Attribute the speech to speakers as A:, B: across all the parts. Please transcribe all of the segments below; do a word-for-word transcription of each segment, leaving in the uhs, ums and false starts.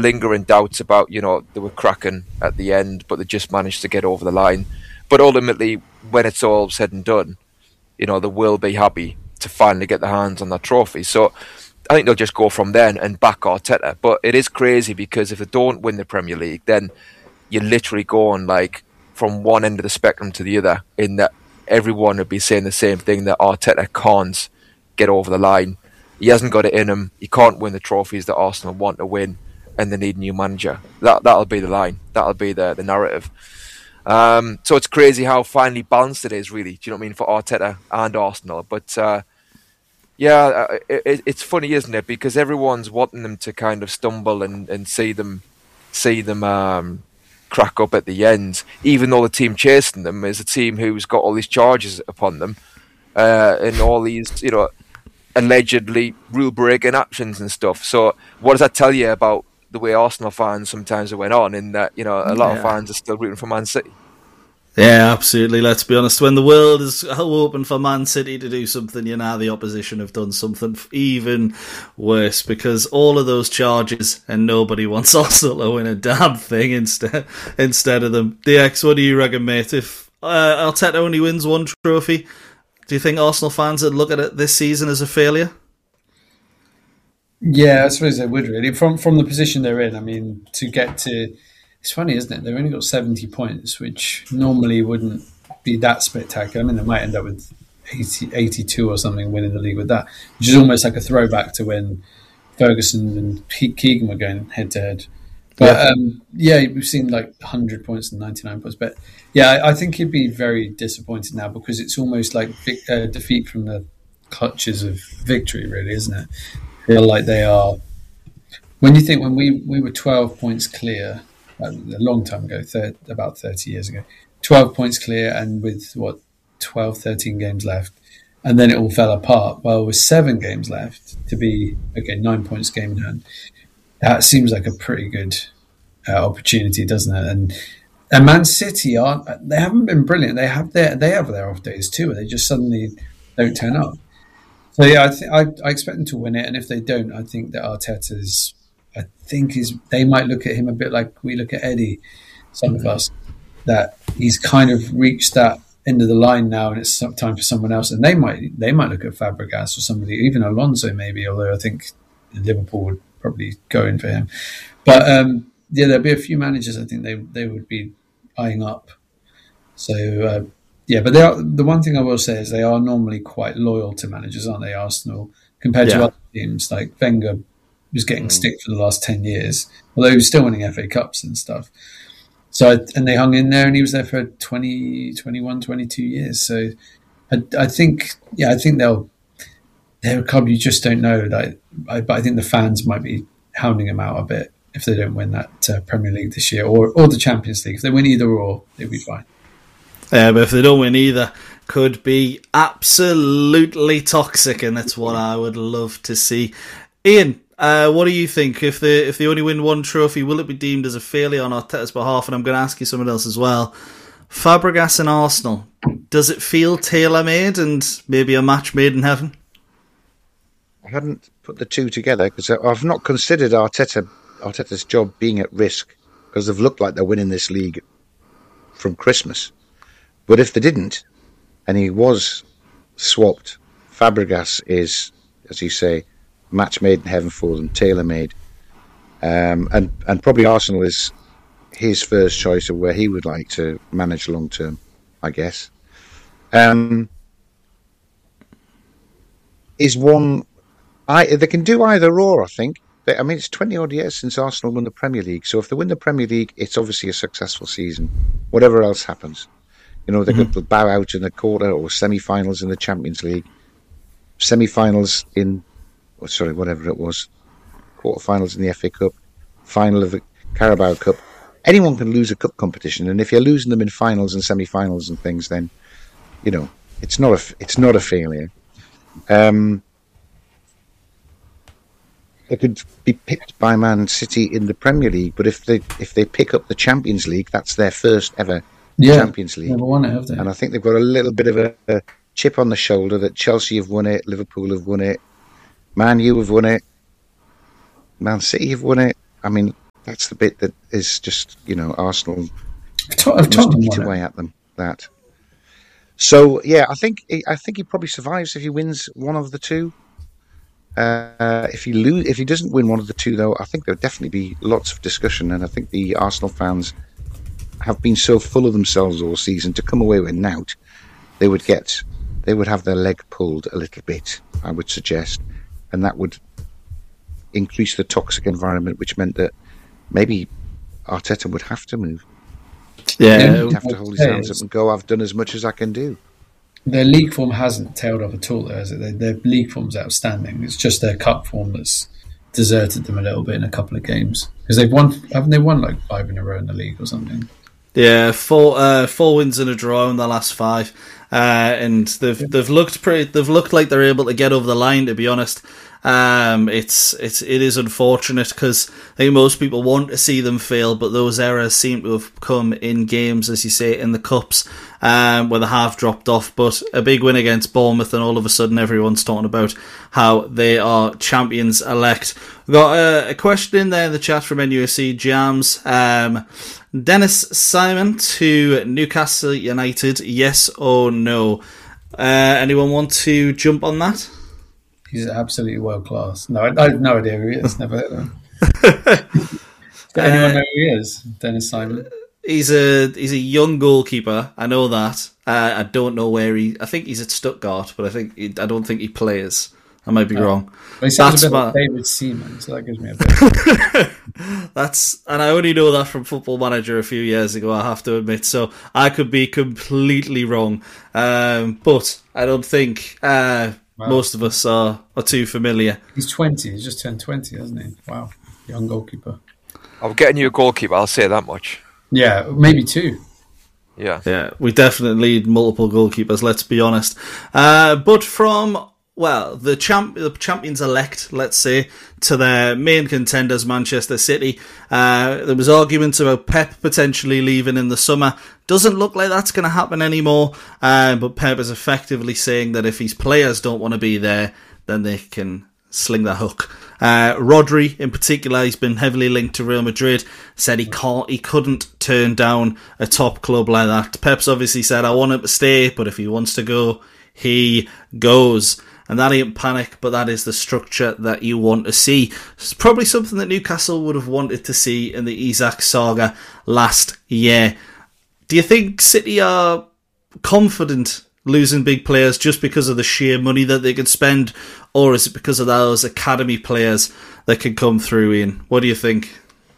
A: lingering doubts about, you know, they were cracking at the end, but they just managed to get over the line. But ultimately, when it's all said and done, you know, they will be happy to finally get their hands on that trophy. So I think they'll just go from then and back Arteta. But it is crazy because if they don't win the Premier League, then you're literally going like from one end of the spectrum to the other, in that everyone would be saying the same thing, that Arteta can't get over the line. He hasn't got it in him. He can't win the trophies that Arsenal want to win, and they need a new manager. That that'll be the line. That'll be the the narrative. Um, so it's crazy how finely balanced it is, really. Do you know what I mean, for Arteta and Arsenal? But uh, yeah, it, it's funny, isn't it? Because everyone's wanting them to kind of stumble and, and see them see them um, crack up at the end, even though the team chasing them is a team who's got all these charges upon them uh, and all these, you know, allegedly rule-breaking actions and stuff. So what does that tell you about the way Arsenal fans sometimes went on, in that, you know, a lot yeah. of fans are still rooting for Man City?
B: Yeah, absolutely. Let's be honest. When the world is open for Man City to do something, you know, the opposition have done something even worse, because all of those charges and nobody wants Arsenal to win a damn thing instead instead of them. D X, what do you reckon, mate? If uh, Arteta only wins one trophy, do you think Arsenal fans would look at it this season as a failure?
C: Yeah, I suppose they would, really. From from the position they're in, I mean, to get to... It's funny, isn't it? They've only got seventy points, which normally wouldn't be that spectacular. I mean, they might end up with eighty, eighty-two or something, winning the league with that, which is almost like a throwback to when Ferguson and Keegan were going head-to-head. But, yeah. Um, yeah, we've seen like one hundred points and ninety-nine points. But, yeah, I, I think he'd be very disappointed now, because it's almost like uh, defeat from the clutches of victory, really, isn't it? Feel like they are... When you think, when we, we were twelve points clear... a long time ago, thirty, about thirty years ago, twelve points clear, and with what, twelve, thirteen games left, and then it all fell apart. Well, with seven games left to be, okay, nine points game in hand, that seems like a pretty good uh, opportunity, doesn't it? And and Man City aren't, they haven't been brilliant. They have their they have their off days too, where they just suddenly don't turn up. So yeah, I think I, I expect them to win it, and if they don't, I think that Arteta's, I think is they might look at him a bit like we look at Eddie, some of us, that he's kind of reached that end of the line now, and it's time for someone else. And they might they might look at Fabregas or somebody, even Alonso maybe, although I think Liverpool would probably go in for him. But um, yeah, there'll be a few managers I think they they would be eyeing up. So uh, yeah, but they are, the one thing I will say is they are normally quite loyal to managers, aren't they, Arsenal, compared yeah. to other teams like Wenger. Was getting mm. stick for the last ten years, although he was still winning F A Cups and stuff. So, and they hung in there, and he was there for twenty, twenty-one, twenty-two years. So I, I think, yeah, I think they'll, they're a club you just don't know. Like, I, but I think the fans might be hounding them out a bit if they don't win that uh, Premier League this year, or, or the Champions League. If they win either or, they'll be fine.
B: Yeah, but if they don't win either, could be absolutely toxic, and that's what I would love to see. Ian, Uh, what do you think? If they if they only win one trophy, will it be deemed as a failure on Arteta's behalf? And I'm going to ask you something else as well. Fabregas and Arsenal, does it feel tailor-made and maybe a match made in heaven?
D: I hadn't put the two together because I've not considered Arteta Arteta's job being at risk, because they've looked like they're winning this league from Christmas. But if they didn't, and he was swapped, Fabregas is, as you say, match made in heaven for them, tailor-made. Um, and, and probably Arsenal is his first choice of where he would like to manage long-term, I guess. Um, is one... I, they can do either or, I think. They, I mean, it's twenty-odd years since Arsenal won the Premier League, so if they win the Premier League, it's obviously a successful season, whatever else happens. You know, they mm-hmm. could bow out in the quarter or semi-finals in the Champions League, semi-finals in... sorry, whatever it was, quarterfinals in the F A Cup, final of the Carabao Cup. Anyone can lose a cup competition, and if you're losing them in finals and semi-finals and things, then you know it's not a it's not a failure. Um, they could be picked by Man City in the Premier League, but if they if they pick up the Champions League, that's their first ever yeah, Champions League.
C: Never won it, have they?
D: And I think they've got a little bit of a, a chip on the shoulder that Chelsea have won it, Liverpool have won it. Man U have won it. Man City have won it. I mean, that's the bit that is just, you know, Arsenal
C: Tot-
D: must
C: Tottenham
D: eat
C: won it.
D: away at them. That. So yeah, I think I think he probably survives if he wins one of the two. Uh, if he lose, if he doesn't win one of the two, though, I think there'll definitely be lots of discussion, and I think the Arsenal fans have been so full of themselves all season to come away with knout. They would get, they would have their leg pulled a little bit, I would suggest, and that would increase the toxic environment, which meant that maybe Arteta would have to move.
B: Yeah,
D: He'd have to hold his hands up and go, I've done as much as I can do.
C: Their league form hasn't tailed off at all, though, has it? Their, their league form's outstanding. It's just their cup form that's deserted them a little bit in a couple of games. Because they've won, haven't they won like five in a row in the league or something?
B: yeah, four uh, four wins and a draw in the last five, uh, and they've they've looked pretty. They've looked like they're able to get over the line. To be honest, um, it's it's it is unfortunate because I think most people want to see them fail, but those errors seem to have come in games, as you say, in the cups, um, where they have dropped off. But a big win against Bournemouth, and all of a sudden everyone's talking about how they are champions elect. We've got a, a question in there in the chat from N U S C Jams. Um, Dennis Simon to Newcastle United, yes or no? Uh, anyone want to jump on that?
C: He's absolutely world class. No, I, I have no idea who he is. Never heard of him. Does anyone know who he is? Dennis Simon.
B: He's a he's a young goalkeeper. I know that. Uh, I don't know where he. I think he's at Stuttgart, but I think he, I don't think he plays. I might be
C: No.
B: wrong.
C: But he sounds
B: That's
C: a bit
B: my-
C: like David Seaman, so that gives me a bit.
B: That's and I only know that from Football Manager a few years ago. I have to admit, so I could be completely wrong. Um, but I don't think uh,
C: Wow.
B: most of us are, are too familiar.
C: He's twenty. He's just turned twenty, hasn't he? Wow, young goalkeeper.
A: I'm getting you a goalkeeper, I'll say that much.
C: Yeah, maybe two.
A: Yeah.
B: Yeah, we definitely need multiple goalkeepers. Let's be honest. Uh, but from well, the champ, the champions elect, let's say, to their main contenders, Manchester City. Uh, there was arguments about Pep potentially leaving in the summer. Doesn't look like that's going to happen anymore. Uh, but Pep is effectively saying that if his players don't want to be there, then they can sling the hook. Uh, Rodri, in particular, he's been heavily linked to Real Madrid. Said he can't, he couldn't turn down a top club like that. Pep's obviously said, "I want him to stay, but if he wants to go, he goes." And that ain't panic, but that is the structure that you want to see. It's probably something that Newcastle would have wanted to see in the Isak saga last year. Do you think City are confident losing big players just because of the sheer money that they can spend, or is it because of those academy players that can come through, Ian? What do you think?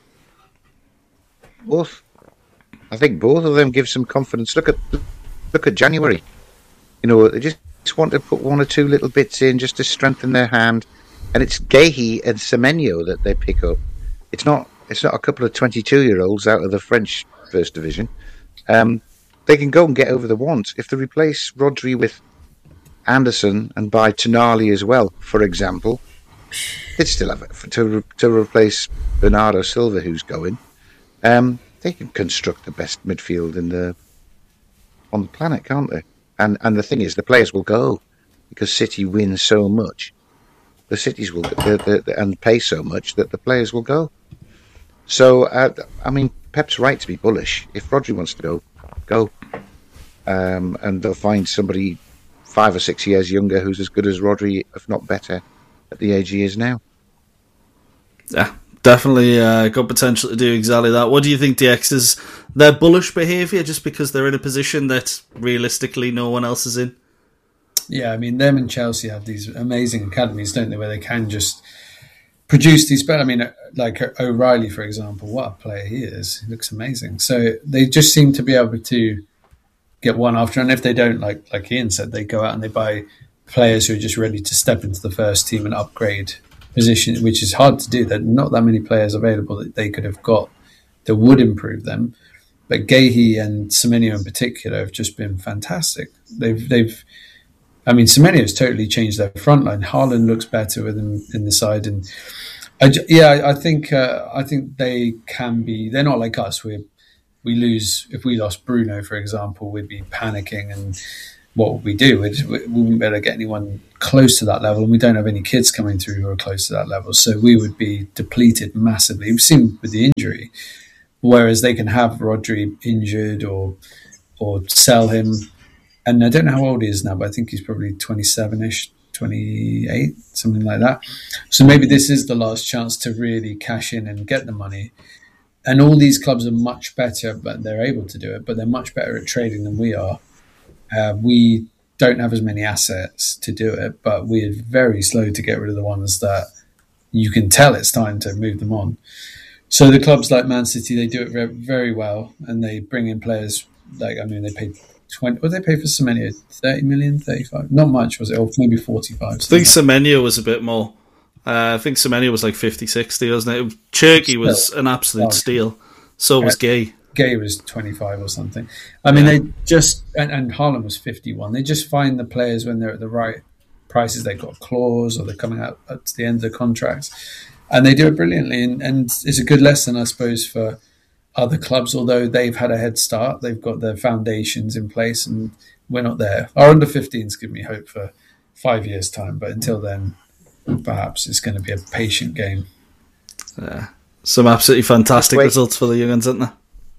D: Both. I think both of them give some confidence. Look at look at January. You know, they just want to put one or two little bits in just to strengthen their hand, and it's Guéhi and Semenyo that they pick up. It's not. It's not a couple of twenty-two-year-olds out of the French First Division. Um, they can go and get over the want. If they replace Rodri with Anderson and buy Tonali as well, for example, they'd still have it to to replace Bernardo Silva, who's going. Um, they can construct the best midfield in the on the planet, can't they? And and the thing is, the players will go because City win so much. The cities will the, the, the, and pay so much that the players will go. So uh, I mean, Pep's right to be bullish. If Rodri wants to go, go, um, and they'll find somebody five or six years younger who's as good as Rodri, if not better, at the age he is now.
B: Yeah, definitely uh, got potential to do exactly that. What do you think, D X? Is their bullish behaviour just because they're in a position that realistically no one else is in?
C: Yeah, I mean, them and Chelsea have these amazing academies, don't they, where they can just produce these. But I mean, like O'Reilly, for example, what a player he is. He looks amazing. So they just seem to be able to get one after. And if they don't, like like Ian said, they go out and they buy players who are just ready to step into the first team and upgrade position, which is hard to do. There are not that many players available that they could have got that would improve them. But Guéhi and Semenyo in particular have just been fantastic. They've they've I mean, Semenyo's totally changed their front line. Haaland looks better with him in the side, and I, yeah, I think uh, I think they can be. They're not like us. We we lose if we lost Bruno, for example, we'd be panicking and what would we do? We, just, we wouldn't be able to get anyone close to that level, and we don't have any kids coming through who are close to that level. So we would be depleted massively. We've seen with the injury, whereas they can have Rodri injured or or sell him. And I don't know how old he is now, but I think he's probably twenty-seven-ish, twenty-eight, something like that. So maybe this is the last chance to really cash in and get the money. And all these clubs are much better, but they're able to do it, but they're much better at trading than we are. Uh, we don't have as many assets to do it, but we're very slow to get rid of the ones that you can tell it's time to move them on. So the clubs like Man City, they do it very, very well, and they bring in players like, I mean, they paid twenty. What did they pay for Semenyo? thirty million, thirty-five? Not much, was it? Or maybe forty-five.
B: I think Semenyo was a bit more. Uh, I think Semenyo was like fifty, sixty, wasn't it? Cherky was an absolute steal. So was Gay.
C: Gay was twenty-five or something. I mean, yeah. they just, and, and Haaland was fifty-one. They just find the players when they're at the right prices. They've got a clause or they're coming out at the end of the contracts. And they do it brilliantly. And, and it's a good lesson, I suppose, for other clubs, although they've had a head start. They've got their foundations in place and we're not there. Our under fifteens give me hope for five years' time. But until then, perhaps it's going to be a patient game.
B: Yeah. Some absolutely fantastic
D: Wait.
B: results for the young ones, aren't there?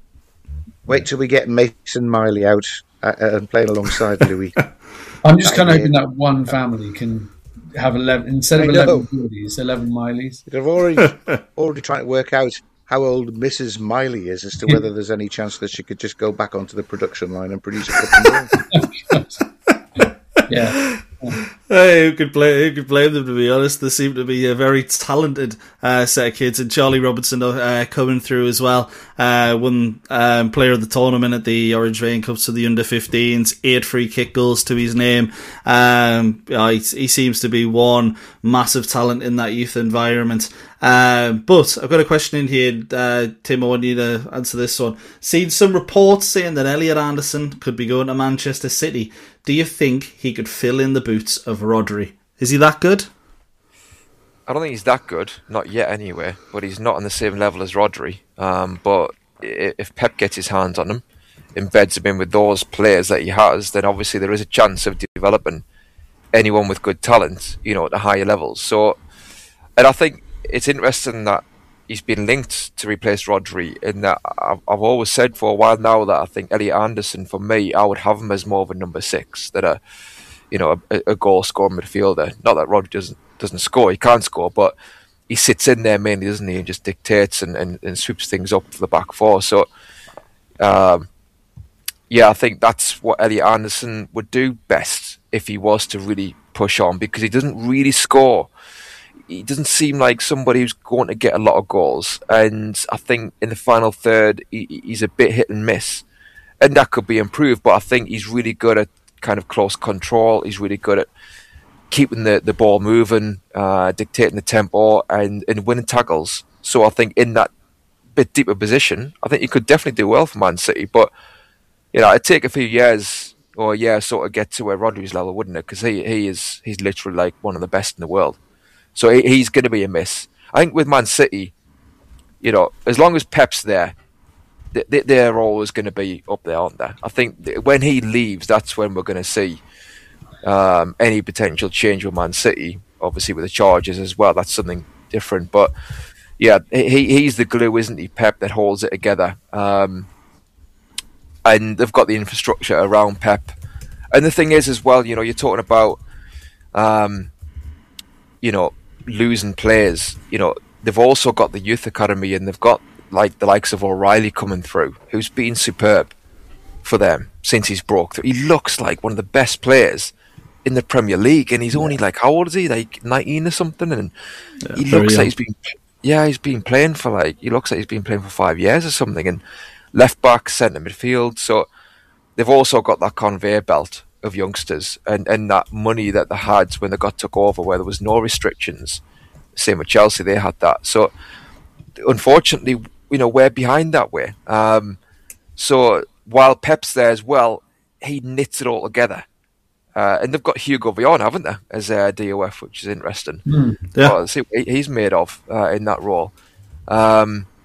D: Wait till we get Mason Miley out uh, and playing alongside Louis.
C: I'm just kind of hoping that one family can have eleven instead of
D: I
C: eleven
D: know.
C: Geordies, eleven Mileys.
D: They've already already trying to work out how old Missus Miley is as to whether there's any chance that she could just go back onto the production line and produce a couple more.
C: Yeah.
B: Hey, who could blame, who could blame them, to be honest? They seem to be a very talented uh, set of kids, and Charlie Robertson uh, coming through as well. Uh, won um, player of the tournament at the Orange Vein Cups to the under fifteens, eight free kick goals to his name. Um, yeah, he, he seems to be one massive talent in that youth environment. Um, but I've got a question in here, uh, Tim, I want you to answer this one. Seen some reports saying that Elliot Anderson could be going to Manchester City. Do you think he could fill in the boots of Rodri? Is he that good?
A: I don't think he's that good, not yet anyway, but he's not on the same level as Rodri. Um, but if Pep gets his hands on him, embeds him in with those players that he has, then obviously there is a chance of developing anyone with good talent, you know, at the higher levels. So, and I think it's interesting that he's been linked to replace Rodri, in that I've, I've always said for a while now that I think Elliot Anderson, for me, I would have him as more of a number six, that a, you know, a, a goal-scoring midfielder. Not that Rodri doesn't doesn't score, he can't score, but he sits in there mainly, doesn't he, and just dictates and, and, and sweeps things up for the back four. So, um, yeah, I think that's what Elliot Anderson would do best if he was to really push on, because he doesn't really score. He doesn't seem like somebody who's going to get a lot of goals, and I think in the final third he, he's a bit hit and miss, and that could be improved. But I think he's really good at kind of close control. He's really good at keeping the, the ball moving, uh, dictating the tempo, and, and winning tackles. So I think in that bit deeper position, I think he could definitely do well for Man City. But you know, it'd take a few years or a year sort of get to where Rodri's level, wouldn't it? Because he he is he's literally like one of the best in the world. So he, he's going to be a miss. I think with Man City, you know, as long as Pep's there, they, they're always going to be up there, aren't they? I think when he leaves, that's when we're going to see um, any potential change with Man City. Obviously with the Chargers as well, that's something different. But yeah, he he's the glue, isn't he, Pep, that holds it together. Um, and they've got the infrastructure around Pep. And the thing is as well, you know, you're talking about, um, you know, losing players. You know, they've also got the youth academy, and they've got like the likes of O'Reilly coming through, who's been superb for them since he's broke through. He looks like one of the best players in the Premier League, and he's yeah. only like, how old is he? Like nineteen or something, and yeah, he looks young. like he's been, yeah, he's been playing for like, he looks like he's been playing for five years or something, and left back, centre midfield. So they've also got that conveyor belt of youngsters, and, and that money that they had when they got took over, where there was no restrictions. Same with Chelsea, they had that. So unfortunately, you know, we're behind that way. Um, so while Pep's there as well, he knits it all together. Uh, and they've got Hugo Vion, haven't they, as a D O F, which is interesting.
B: Mm, yeah.
A: Well, see what he's made of uh, in that role. Um,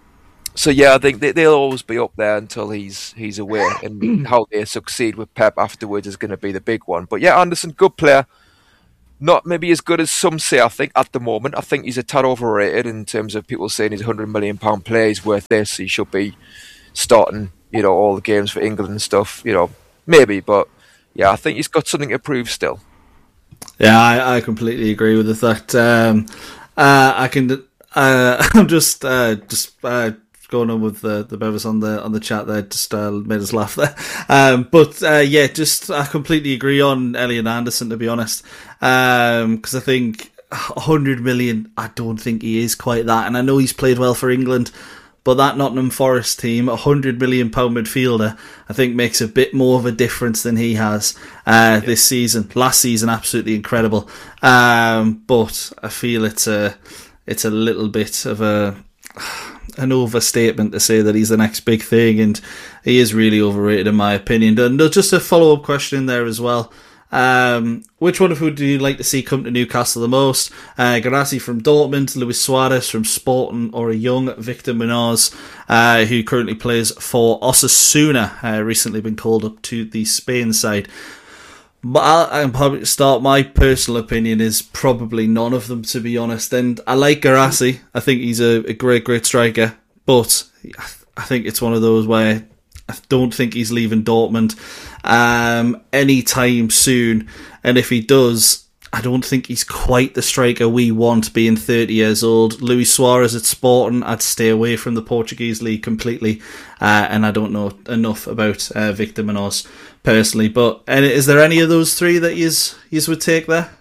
A: so yeah, I think they, they'll always be up there until he's he's away, and how they succeed with Pep afterwards is going to be the big one. But yeah, Anderson, good player. Not maybe as good as some say, I think, at the moment. I think he's a tad overrated in terms of people saying he's a one hundred million pound player. He's worth this. He should be starting, you know, all the games for England and stuff. You know, maybe, but yeah, I think he's got something to prove still.
B: Yeah, I, I completely agree with the fact. Um, uh, I can. Uh, I'm just uh, just uh, going on with the the Bevis on the on the chat there. Just uh, made us laugh there. Um, but uh, yeah, just I completely agree on Elliot Anderson, to be honest, because um, I think one hundred million. I don't think he is quite that, and I know he's played well for England. But that Nottingham Forest team, a one hundred million pound midfielder, I think makes a bit more of a difference than he has uh, yeah. this season. Last season, absolutely incredible. Um, but I feel it's a, it's a little bit of a an overstatement to say that he's the next big thing, and he is really overrated in my opinion. And just a follow-up question in there as well. Um, which one of who do you like to see come to Newcastle the most? Uh, Guirassy from Dortmund, Luis Suarez from Sporting, or a young Victor Munoz, uh, who currently plays for Osasuna, uh, recently been called up to the Spain side. But I'll, I'll probably start. My personal opinion is probably none of them, to be honest. And I like Guirassy. I think he's a, a great, great striker. But I think it's one of those where I don't think he's leaving Dortmund um, anytime soon. And if he does, I don't think he's quite the striker we want, being thirty years old. Luis Suarez at Sporting, I'd stay away from the Portuguese league completely. Uh, and I don't know enough about uh, Victor Munoz personally. But and is there any of those three that you would take there?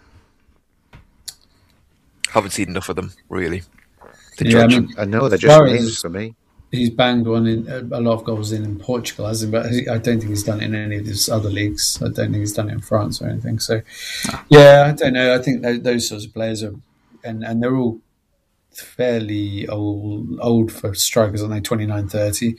A: Haven't seen enough of them, really.
C: To yeah, judge. I, mean,
D: I know, they're just names for me.
C: He's banged one in a lot of goals in, in Portugal, hasn't he? But I don't think he's done it in any of his other leagues. I don't think he's done it in France or anything. So, yeah, I don't know. I think those, those sorts of players are, and, and they're all fairly old, old for strikers, aren't they? twenty-nine, thirty.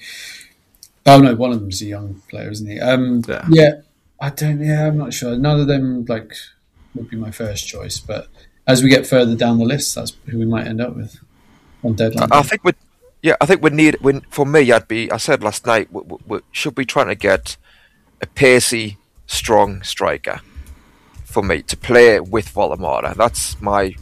C: Oh no, one of them's a young player, isn't he? Um, yeah. yeah, I don't. Yeah, I'm not sure. None of them like would be my first choice. But as we get further down the list, that's who we might end up with on deadline.
A: I, I think with. Yeah, I think we need. When for me, I'd be. I said last night, we, we, should be trying to get a pacey, strong striker for me to play with Waldemar. That's my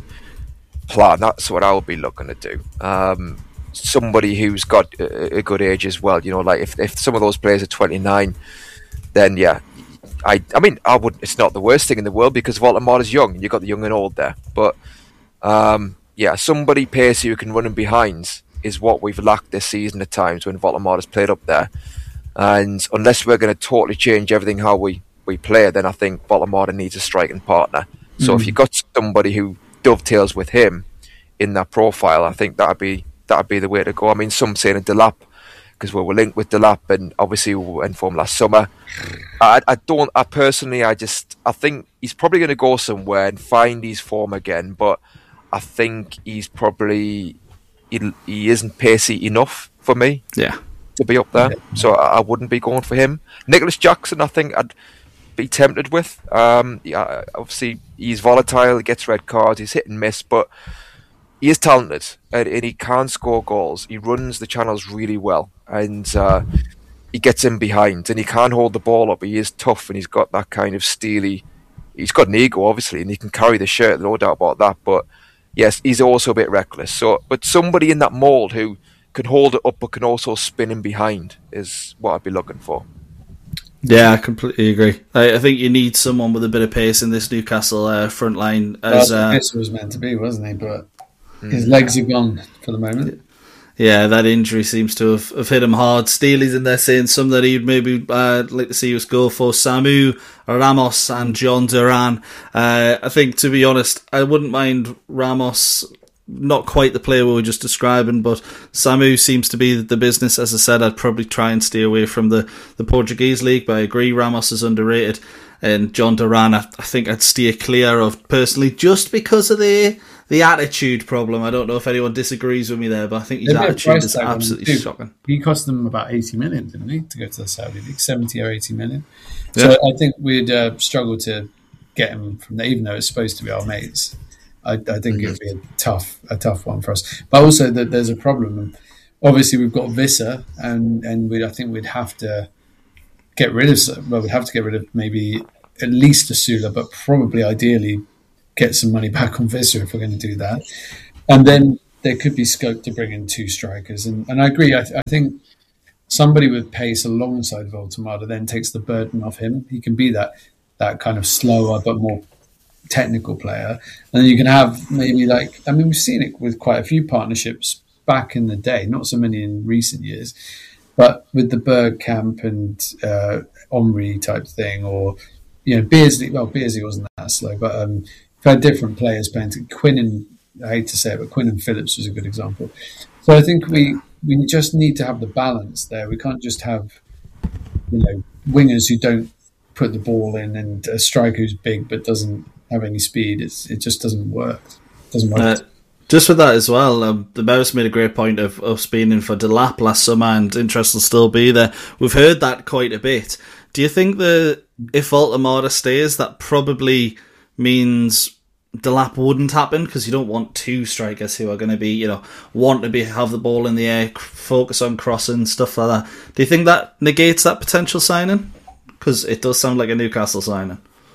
A: plan. That's what I'll be looking to do. Um, somebody who's got a, a good age as well. You know, like if if some of those players are twenty-nine, then yeah, I. I mean, I would. It's not the worst thing in the world because Waldemar is young. You got the young and old there, but um, yeah, somebody pacey who can run in behinds is what we've lacked this season at times when Waldemar has played up there. And unless we're going to totally change everything how we, we play, then I think Waldemar needs a striking partner. So mm. if you got somebody who dovetails with him in that profile, I think that'd be that'd be the way to go. I mean, some saying Delap, because we were linked with Delap, and obviously we were in form last summer. I, I don't. I personally, I just, I think he's probably going to go somewhere and find his form again. But I think he's probably he, he isn't pacey enough for me.
B: Yeah.
A: To be up there, so I, I wouldn't be going for him. Nicholas Jackson, I think I'd be tempted with. Um, yeah, obviously he's volatile, he gets red cards, he's hit and miss, but he is talented and, and he can score goals. He runs the channels really well, and uh, he gets in behind, and he can hold the ball up. He is tough, and he's got that kind of steely. He's got an ego, obviously, and he can carry the shirt. No doubt about that. But yes, he's also a bit reckless. So, but somebody in that mould who can hold it up but can also spin in behind is what I'd be looking for.
B: Yeah, I completely agree. I, I think you need someone with a bit of pace in this Newcastle uh, front line. As
C: well, this was meant to be, wasn't he? But mm. his legs are gone for the moment.
B: Yeah, that injury seems to have, have hit him hard. Steely's in there saying some that he'd maybe uh, like to see us go for. Samu, Ramos and John Duran. Uh, I think, to be honest, I wouldn't mind Ramos. Not quite the player we were just describing, but Samu seems to be the business. As I said, I'd probably try and stay away from the, the Portuguese league, but I agree Ramos is underrated. And John Duran, I, I think I'd steer clear of personally, just because of the the attitude problem. I don't know if anyone disagrees with me there, but I think his attitude is absolutely shocking.
C: He cost them about eighty million, didn't he, to go to the Saudi league? seventy or eighty million. So yeah. I think we'd uh, struggle to get him from there, even though it's supposed to be our mates. I, I think mm-hmm. it'd be a tough, a tough one for us. But also that there's a problem obviously we've got Visser, and and we I think we'd have to get rid of well, we'd have to get rid of maybe at least Asula, but probably ideally get some money back on Visser if we're going to do that, and then there could be scope to bring in two strikers. And and I agree. I, th- I think somebody with pace alongside Voltemada then takes the burden off him. He can be that that kind of slower but more technical player, and then you can have maybe like I mean we've seen it with quite a few partnerships back in the day, not so many in recent years, but with the Bergkamp and uh, Omri type thing, or you know Beardsley. Well, Beardsley wasn't that slow, but um, we've had different players playing. To Quinn and I hate to say it, but Quinn and Phillips was a good example. So I think we we just need to have the balance there. We can't just have you know wingers who don't put the ball in and a striker who's big but doesn't have any speed. It's, it just doesn't work. It doesn't work.
B: Uh, just with that as well, um, the Mouse made a great point of us being in for Delap last summer, and interest will still be there. We've heard that quite a bit. Do you think that if Voltemada stays, that probably means Delap wouldn't happen, because you don't want two strikers who are going to be, you know, want to be have the ball in the air, focus on crossing, stuff like that. Do you think that negates that potential signing? Because it does sound like a Newcastle signing.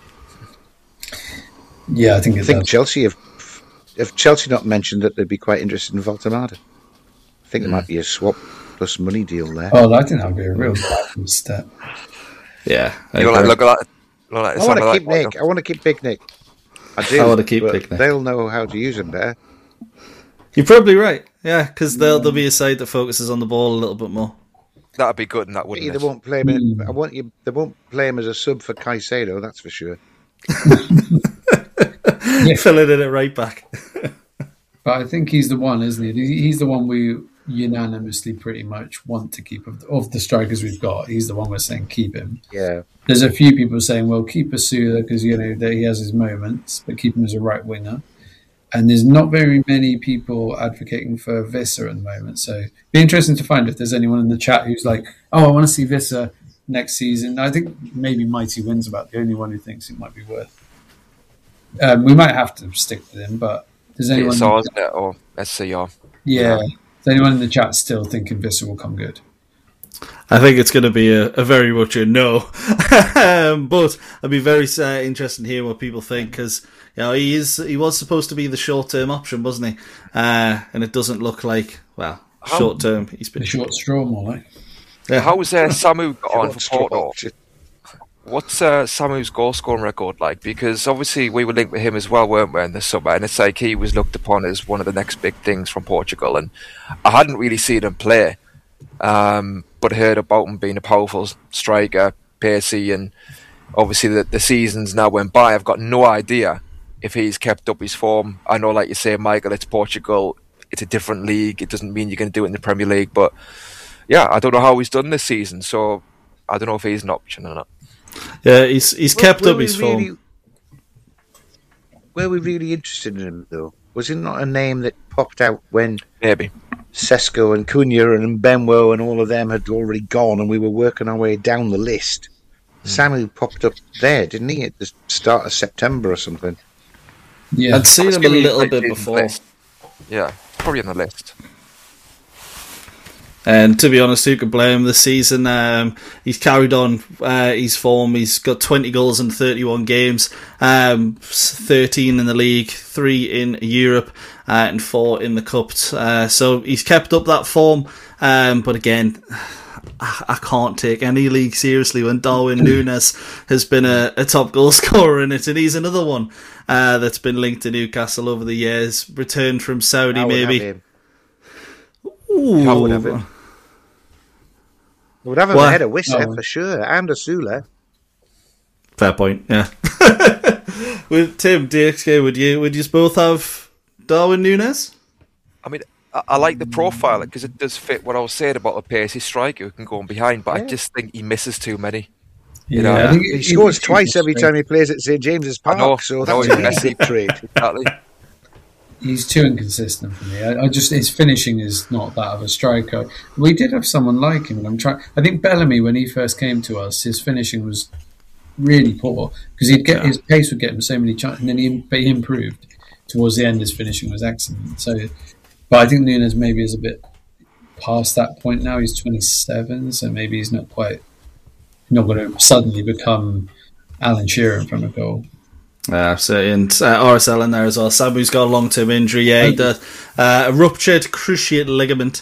C: Yeah, I think it
D: I think
C: does.
D: Chelsea have, if Chelsea not mentioned that they'd be quite interested in Voltemada. I think there might be a swap plus money deal there.
C: Oh, I think that would be a real bad step.
B: Yeah, I
A: You know, like, look at that. Look at that.
D: I want to
A: Like,
D: keep Nick. I want to keep Big Nick. I do.
B: I want to keep
D: but
B: Big Nick.
D: They'll know how to use him there.
B: You're probably right. Yeah, because there'll, there'll be a side that focuses on the ball a little bit more.
A: That'd be good, and that wouldn't
D: They
A: it?
D: won't play him. In, I want you. They won't play him as a sub for Caicedo. That's for sure.
C: Yeah.
B: Filling in it right back.
C: But I think he's the one, isn't he? He's the one we unanimously pretty much want to keep. Of the, of the strikers we've got, he's the one we're saying keep him.
D: Yeah.
C: There's a few people saying, well, keep Asula because, you know, that he has his moments, but keep him as a right winger. And there's not very many people advocating for Visser at the moment. So it'd be interesting to find if there's anyone in the chat who's like, oh, I want to see Visser next season. I think maybe Mighty Wins about the only one who thinks it might be worth. Um, we might have to stick with him, but does anyone...
A: P S R, isn't it? Or S C R.
C: Yeah. Is anyone in the chat still thinking Visser will come good?
B: I think it's going to be a, a very much a no. um, but I'd be very uh, interested in hearing what people think, because you know, he is he was supposed to be the short-term option, wasn't he? Uh, and it doesn't look like, well,
A: How-
B: short-term. He's been
C: The short straw, more like.
B: Yeah.
A: How's uh, Samu got on for
D: Straw-
A: Porto? What's uh, Samu's goal scoring record like? Because obviously we were linked with him as well, weren't we, in the summer? And it's like he was looked upon as one of the next big things from Portugal. And I hadn't really seen him play, um, but heard about him being a powerful striker, pacey, and obviously the, the seasons now went by. I've got no idea if he's kept up his form. I know, like you say, Michael, it's Portugal. It's a different league. It doesn't mean you're going to do it in the Premier League. But yeah, I don't know how he's done this season. So I don't know if he's an option or not.
B: Yeah, he's he's kept
D: Were
B: up
D: we
B: his form.
D: really- Were we really interested in him, though? Was it not a name that popped out when
A: Maybe.
D: Sesko and Cunha and Benwo and all of them had already gone and we were working our way down the list? Samu popped up there, didn't he, at the start of September or something?
C: Yeah.
B: I'd seen him a
A: Still, he's
B: little
A: like
B: bit
A: in the
B: before.
A: list. Yeah, probably on the list.
B: And to be honest, who could blame him this season? Um, he's carried on uh, his form. He's got twenty goals in thirty-one games, um, thirteen in the league, three in Europe, uh, and four in the Cups. Uh, so he's kept up that form. Um, but again, I, I can't take any league seriously when Darwin Núñez has been a, a top goal scorer in it, and he's another one uh, that's been linked to Newcastle over the years. Returned from Saudi,
D: I would have
B: maybe.
D: him.
B: Ooh.
D: I would have him. I would have him
B: Why?
D: ahead of Wissa
C: Oh.
D: for sure, and Asula.
B: Fair point, yeah. With Tim, D X K, would you would you both have Darwin Núñez?
A: I mean, I, I like the profile because it does fit what I was saying about a pacey striker who can go on behind, but I just think he misses too many. You know,
C: I think
D: He
C: it-
D: scores
C: it-
D: twice every time he plays at St James's
A: I know,
D: Park, so
A: I know,
D: that's a
A: he's
D: really good trade.
A: Exactly.
C: He's too inconsistent for me. I, I just his finishing is not that of a striker. We did have someone like him, and I'm trying. I think Bellamy, when he first came to us, his finishing was really poor because he'd get
B: Yeah.
C: his pace would get him so many chances, and then he, but he improved towards the end. His finishing was excellent. So, but I think Núñez maybe is a bit past that point now. He's twenty-seven, so maybe he's not quite not going to suddenly become Alan Shearer in front of goal.
B: Uh, so and uh, R S L in there as well. Samu's got a long-term injury. Yeah, the uh, a ruptured cruciate ligament.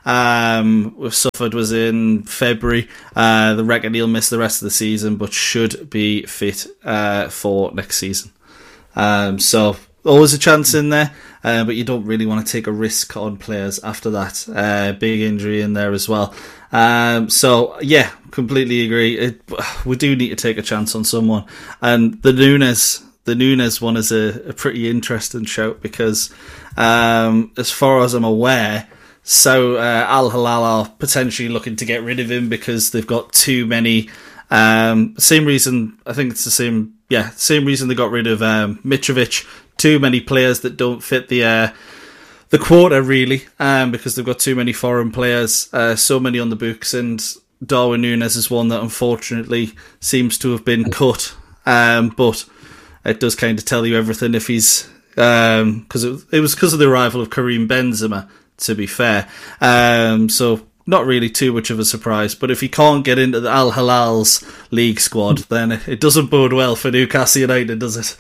B: Um, we've suffered was in February. Uh, the reckon he'll miss the rest of the season, but should be fit uh, for next season. Um, so always a chance in there, uh, but you don't really want to take a risk on players after that. Uh, big injury in there as well. Um, so yeah, completely agree. It, we do need to take a chance on someone, and the Nunes. The Nunes one is a, a pretty interesting shout because, um, as far as I'm aware, so uh, Al Hilal are potentially looking to get rid of him because they've got too many. Um, same reason, I think it's the same. Yeah, same reason they got rid of um, Mitrovic. Too many players that don't fit the uh, the quota really, um, because they've got too many foreign players, uh, so many on the books, and Darwin Nunes is one that unfortunately seems to have been cut, um, but. It does kind of tell you everything if he's because um, it, it was because of the arrival of Karim Benzema. To be fair, um, so not really too much of a surprise. But if he can't get into the Al Hilal's league squad, then it, it doesn't bode well for Newcastle United, does it?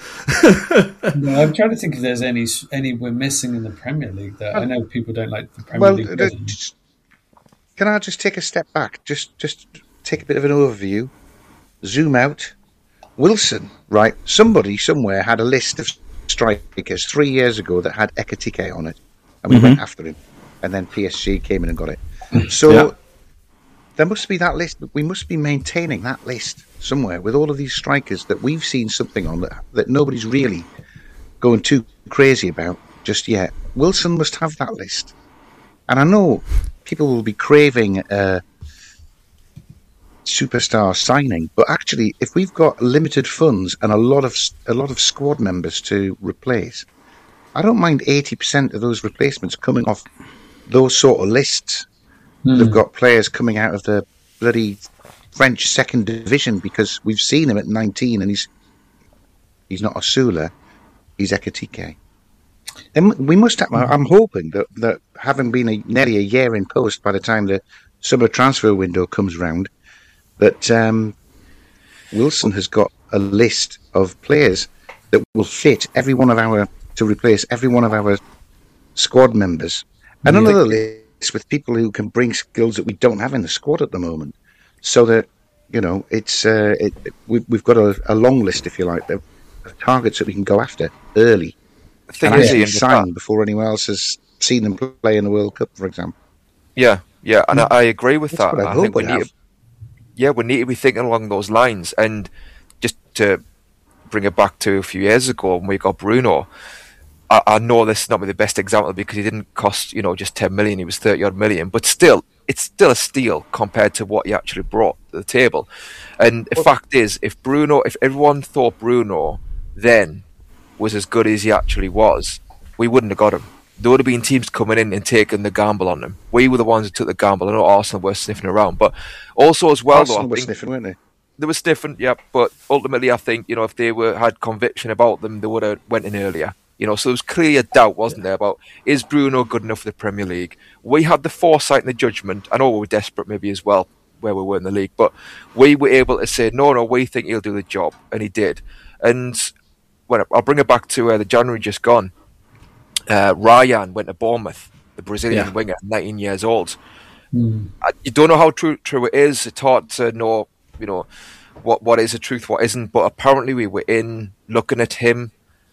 C: No, I'm trying to think if there's any any we're missing in the Premier League. That I know people don't like the Premier
D: well,
C: League.
D: Uh, just, can I just take a step back? Just just take a bit of an overview. Zoom out. Wilson, right? Somebody somewhere had a list of strikers three years ago that had Ekitike on it, and we mm-hmm. went after him, and then P S G came in and got it. So yeah. There must be that list. We must be maintaining that list somewhere with all of these strikers that we've seen something on that, that nobody's really going too crazy about just yet. Wilson must have that list, and I know people will be craving Uh, superstar signing, but actually if we've got limited funds and a lot of a lot of squad members to replace, I don't mind eighty percent of those replacements coming off those sort of lists. Mm. They've got players coming out of the bloody French second division because we've seen him at nineteen and he's he's not Osula, he's Ekitike. And we must have, I'm hoping that, that having been a, nearly a year in post by the time the summer transfer window comes round, that um, Wilson has got a list of players that will fit every one of our to replace every one of our squad members, and mm-hmm. another list with people who can bring skills that we don't have in the squad at the moment. So that you know, it's uh, it, we, we've got a, a long list, if you like, of, of targets that we can go after early.
A: The thing
D: and
A: is,
D: actually sign before anyone else has seen them play in the World Cup, for example.
A: Yeah, yeah, and I, I agree with
D: That's
A: that.
D: what I,
A: I
D: hope
A: think we
D: we
A: need.
D: have.
A: To, Yeah, we need to be thinking along those lines. And just to bring it back to a few years ago when we got Bruno, I, I know this is not the best example because he didn't cost, you know, just ten million, he was thirty odd million, but still, it's still a steal compared to what he actually brought to the table. And the fact is, if Bruno, if everyone thought Bruno then was as good as he actually was, we wouldn't have got him. There would have been teams coming in and taking the gamble on him. We were the ones who took the gamble. I know Arsenal were sniffing around, but also as well,
D: Arsenal
A: though, I
D: were
A: think
D: sniffing, weren't they?
A: They were sniffing, yeah. But ultimately, I think you know if they were had conviction about them, they would have went in earlier. You know, so there was clearly a doubt, wasn't there, about is Bruno good enough for the Premier League? We had the foresight and the judgment. I know we were desperate, maybe as well, where we were in the league, but we were able to say, no, no, we think he'll do the job, and he did. And when I'll bring it back to uh, the January just gone. Uh, Ryan went to Bournemouth, the Brazilian
B: yeah.
A: winger, nineteen years old.
C: Mm.
A: Uh, you don't know how true true it is. It's hard to know, you know, what what is the truth, what isn't. But apparently, we were in looking at him,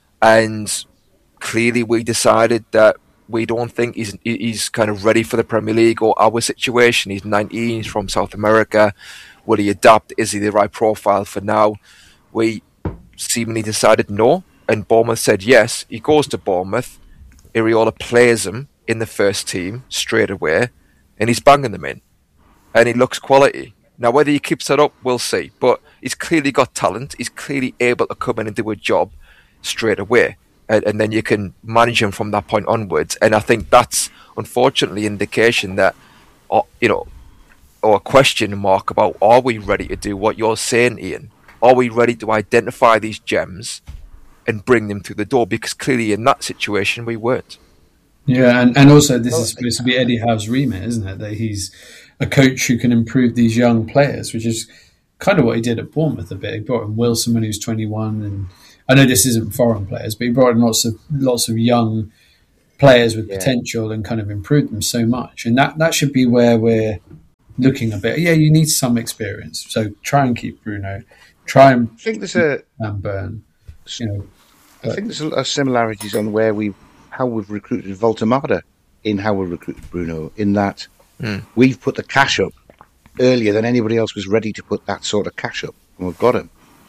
A: and clearly, we decided that we don't think he's he's kind of ready for the Premier League or our situation. He's nineteen. He's from South America. Will he adapt? Is he the right profile for now? We seemingly decided no, and Bournemouth said yes. He goes to Bournemouth. Iraola plays him in the first team straight away, and he's banging them in, and he looks quality. Now, whether he keeps that up, we'll see. But he's clearly got talent. He's clearly able to come in and do a job straight away, and, and then you can manage him from that point onwards. And I think that's unfortunately an indication that, uh, you know, or a question mark about are we ready to do what you're saying, Ian? Are we ready to identify these gems and bring them through the door? Because clearly in that situation we weren't.
C: Yeah, and, and also this is supposed to be Eddie Howe's remit, isn't it? That he's a coach who can improve these young players, which is kind of what he did at Bournemouth a bit. He brought in Wilson when he was twenty-one, and I know this isn't foreign players, but he brought in lots of lots of young players with
D: Yeah.
C: potential and kind of improved them so much. And that, that should be where we're looking a bit. Yeah, you need some experience. So try and keep Bruno. Try and
D: I think there's a
C: and Burn. You know,
D: I think there's a lot of similarities on where we how we've recruited Voltemada in how we recruited Bruno. In that
A: Mm.
D: we've put the cash up earlier than anybody else was ready to put that sort of cash up, and we've got him.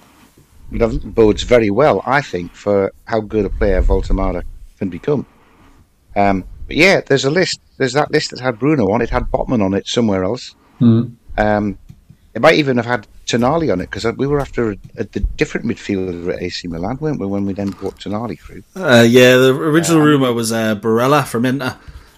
D: That bodes very well, I think, for how good a player Voltemada can become. Um, but yeah, there's a list. There's that list that had Bruno on it. Had Botman on it somewhere else.
C: mm.
D: Um, it might even have had Tonali on it because we were after a, a, the different midfielder at A C Milan, weren't we, when we then brought Tonali through?
B: Uh, yeah, the original rumour was uh, Barella from Inter.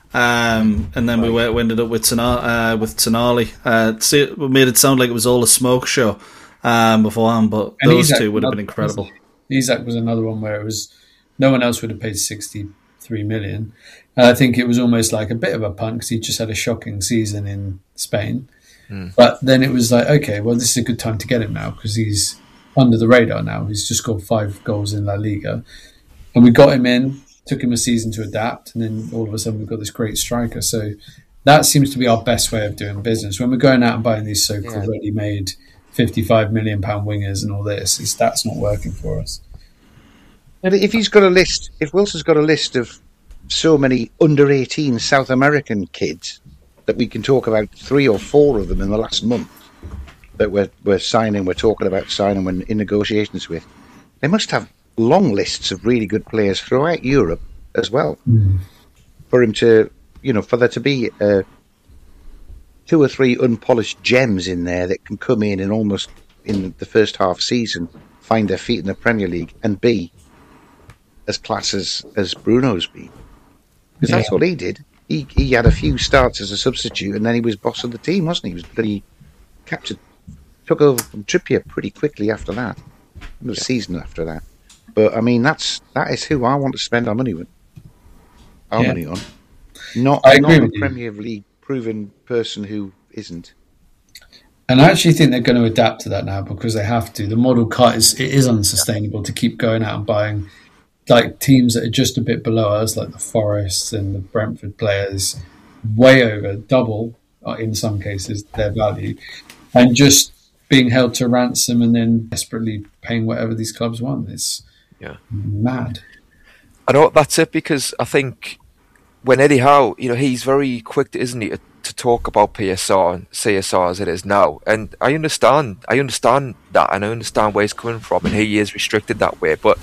B: Um, and then we, went, we ended up with Tonali. Uh, with Tonali. Uh, see, it made it sound like it was all a smoke show um, beforehand, but
C: And
B: those
C: Isak
B: two would have
C: was
B: been
C: another-
B: incredible.
C: Isak was another one where it was no one else would have paid sixty-three million. And I think it was almost like a bit of a punt because he just had a shocking season in Spain.
A: Mm.
C: But then it was like, okay, well, this is a good time to get him now because he's under the radar now. He's just scored five goals in La Liga. And we got him in, took him a season to adapt, and then all of a sudden we've got this great striker. So that seems to be our best way of doing business. When we're going out and buying these so-called
D: Yeah.
C: ready-made fifty-five million pound wingers and all this, it's, that's not working for us.
D: And if he's got a list, if Wilson's got a list of so many under eighteen South American kids that we can talk about three or four of them in the last month that we're, we're signing, we're talking about signing, we're in negotiations with, they must have long lists of really good players throughout Europe as well.
C: Mm.
D: For him to, you know, for there to be uh, two or three unpolished gems in there that can come in and almost in the first half season find their feet in the Premier League and be as class as, as Bruno's been. Because that's
C: Yeah.
D: all he did. He he had a few starts as a substitute and then he was boss of the team, wasn't he? He was bloody captured, took over from Trippier pretty quickly after that. The season after that. But I mean, that's that is who I want to spend our money with. Our
C: Yeah.
D: money on. Not,
C: I
D: not
C: agree
D: a
C: with you.
D: Premier League proven person who isn't.
C: And I actually think they're going to adapt to that now because they have to. The model cut is it is unsustainable to keep going out and buying like teams that are just a bit below us, like the Forest and the Brentford players, way over double uh, in some cases their value, and just being held to ransom and then desperately paying whatever these clubs want. It's
A: Yeah.
C: mad.
A: I know that's it because I think when Eddie Howe, you know, he's very quick, isn't he, to, to talk about P S R and C S R as it is now. And I understand, I understand that, and I understand where he's coming from, and he is restricted that way. But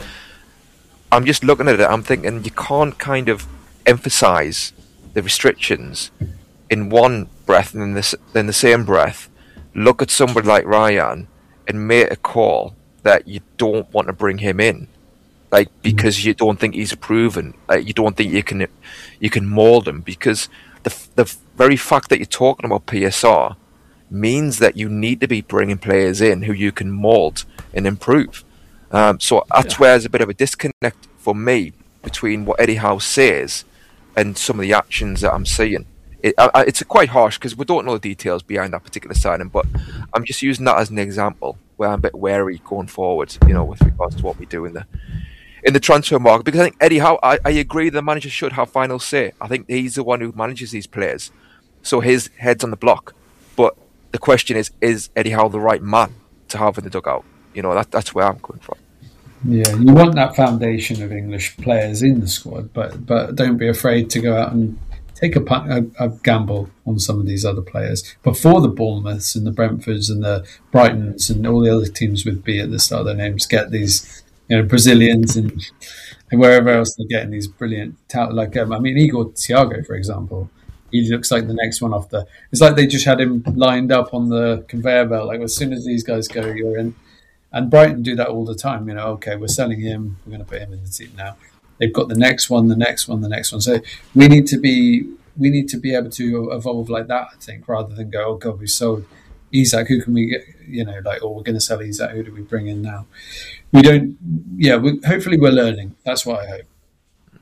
A: I'm just looking at it, I'm thinking you can't kind of emphasise the restrictions in one breath and in the, in the same breath look at somebody like Ryan and make a call that you don't want to bring him in. Like because you don't think he's proven, like you don't think you can you can mould him, because the the very fact that you're talking about P S R means that you need to be bringing players in who you can mould and improve. Um, so that's
B: Yeah.
A: where there's a bit of a disconnect for me between what Eddie Howe says and some of the actions that I'm seeing. It, I, I- it's quite harsh because we don't know the details behind that particular signing, but I'm just using that as an example where I'm a bit wary going forward, you know, with regards to what we do in the in the transfer market, because I think Eddie Howe, I, I agree the manager should have final say. I think he's the one who manages these players, so his head's on the block. But the question is, is Eddie Howe the right man to have in the dugout? You know, that that's where I'm coming from.
C: Yeah, you want that foundation of English players in the squad, but but don't be afraid to go out and take a, pu- a, a gamble on some of these other players before the Bournemouths and the Brentfords and the Brightons and all the other teams with B at the start of their names get these, you know, Brazilians and and wherever else they're getting these brilliant talent. Like um, I mean, Igor Thiago, for example, he looks like the next one off the. It's like they just had him lined up on the conveyor belt. Like as soon as these guys go, you're in. And Brighton do that all the time. You know, okay, we're selling him. We're going to put him in the team now. They've got the next one, the next one, the next one. So we need to be we need to be able to evolve like that. I think rather than go, oh God, we sold Isak. Who can we get? You know, like, oh, we're going to sell Isak. Who do we bring in now? We don't. Yeah, we, hopefully we're learning. That's what I hope.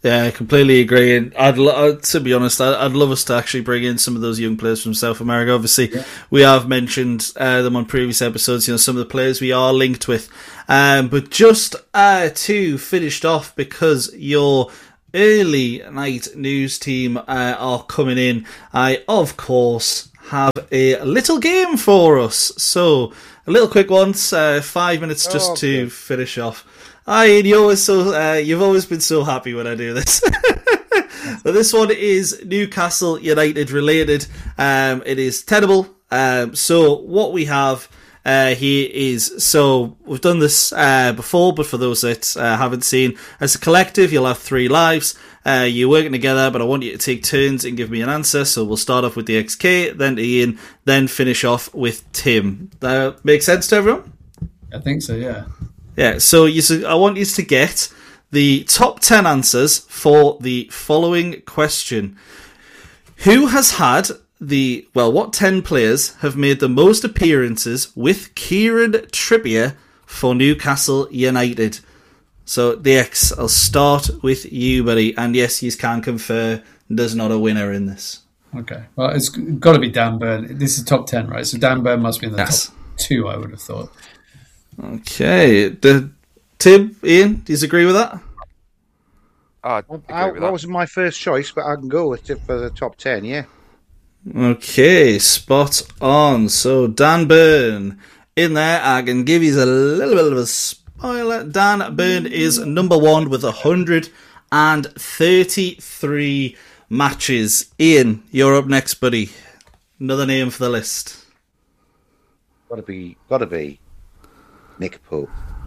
B: Yeah, I completely agree. And I'd, lo- to be honest, I'd, I'd love us to actually bring in some of those young players from South America. Obviously, yeah. we have mentioned uh, them on previous episodes. You know, some of the players we are linked with. Um, but just uh, to finished off, because your early night news team uh, are coming in, I of course have a little game for us. So a little quick one, uh, five minutes just oh, okay. to finish off. Aye, and you always so uh, you've always been so happy when I do this. But this one is Newcastle United related. Um, it is tenable. Um, so what we have uh, here is, so we've done this uh, before, but for those that uh, haven't seen, as a collective, you'll have three lives. Uh, you're working together, but I want you to take turns and give me an answer. So we'll start off with the X K, then to Ian, then finish off with Tim. That makes sense to everyone?
C: I think so, yeah.
B: Yeah, so you, I want you to get the top ten answers for the following question. Who has had the, well, what ten players have made the most appearances with Kieran Trippier for Newcastle United? So, the X, I'll start with you, buddy. And yes, you can confer there's not a winner in this.
C: Okay, well, it's got to be Dan Burn. This is top ten, right? So Dan Burn must be in the
B: yes.
C: top two, I would have thought.
B: Okay. The, Tim, Ian, do you agree with that?
A: Oh,
D: well, I, that wasn't my first choice, but I can go with it for the top ten, yeah.
B: Okay, spot on. So, Dan Burn in there. I can give you a little bit of a spoiler. Dan Burn is number one with one hundred thirty-three matches. Ian, you're up next, buddy. Another name for the list.
D: Gotta be, gotta be. Nick Pope.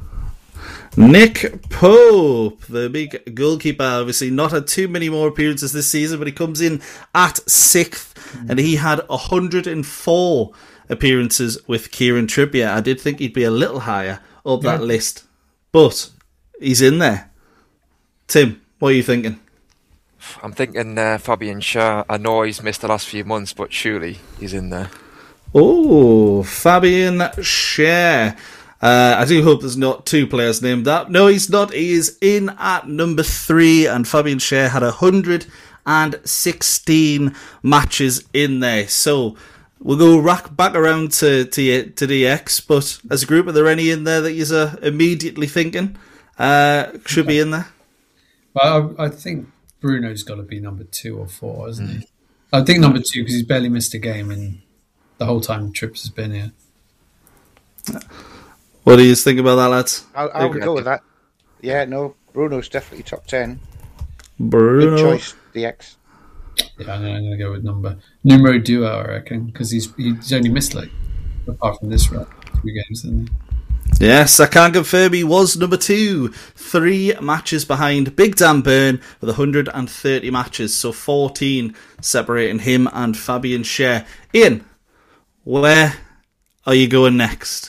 B: Nick Pope, the big goalkeeper, obviously not had too many more appearances this season, but he comes in at sixth, mm. and he had one hundred four appearances with Kieran Trippier. I did think he'd be a little higher up yeah. that list, but he's in there. Tim, what are you thinking?
A: I'm thinking uh, Fabian Schär. I know he's missed the last few months, but surely he's in there.
B: Oh, Fabian Schär. Uh, I do hope there's not two players named that. No, he's not. He is in at number three, and Fabian Schär had one hundred sixteen matches in there. So we'll go rack back around to to, to the X, but as a group, are there any in there that you're immediately thinking uh, should be in there?
C: Well, I, I think Bruno's got to be number two or four, isn't mm. he? I think number two because he's barely missed a game and the whole time Trips has been here.
B: Yeah. What do you think about that, lads?
D: I, I would go with that. Yeah, no, Bruno's definitely top ten.
B: Bruno.
D: Good choice, the X.
C: Yeah, I'm going to go with number numero duo, I reckon, because he's he's only missed like apart from this round, three games, didn't he?
B: Yes, I can confirm he was number two, three matches behind Big Dan Burn with one hundred thirty matches, so fourteen separating him and Fabian Schär. Ian, where are you going next?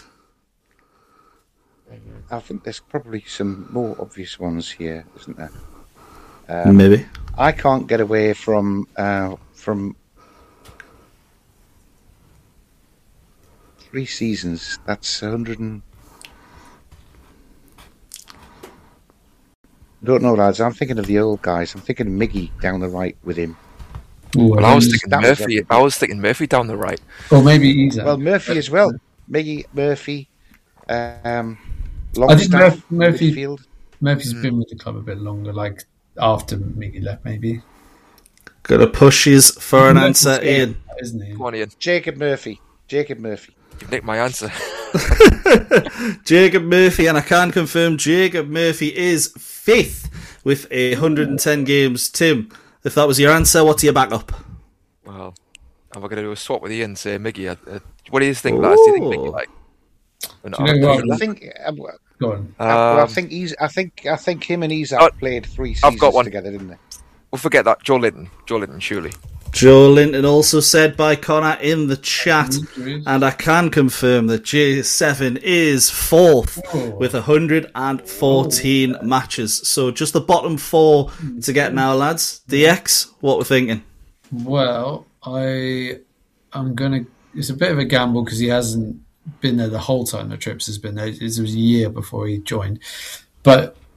D: I think there's probably some more obvious ones here, isn't there? Um,
B: Maybe.
D: I can't get away from uh, from three seasons. That's one hundred and... I don't know, lads. I'm thinking of the old guys. I'm thinking of Miggy down the right with him.
A: Ooh, well, I was thinking Murphy. I was thinking Murphy down the right.
C: Or maybe Isa.
D: Well, Murphy as well. Miggy, Murphy. Um,
C: I think Murphy, Murphy Murphy's mm. been with the club a bit longer, like after Miggy left, maybe.
B: Got to push his for an answer, Ian.
C: Isn't he?
A: Come on, Ian.
D: Jacob Murphy. Jacob Murphy.
A: You nicked my answer.
B: Jacob Murphy, and I can confirm Jacob Murphy is fifth with one hundred ten games. Tim, if that was your answer, what's your backup?
A: Well, am I going to do a swap with Ian and say Miggy? Uh, what do you think, lads? Do you think Miggy like?
C: Do you know what?
D: I think. Um,
C: Go on.
D: I, well, I think he's. I think. I think him and Isak oh, played three seasons I've got one. together, didn't they?
A: We'll forget that. Joe Linton. Joe Linton, surely.
B: Joe Linton also said by Connor in the chat, and I can confirm that J seven is fourth oh. with one hundred fourteen oh. matches. So just the bottom four to get now, lads. D X, what we're thinking?
C: Well, I, I'm gonna. It's a bit of a gamble because he hasn't been there the whole time the Trips has been there. It was a year before he joined, but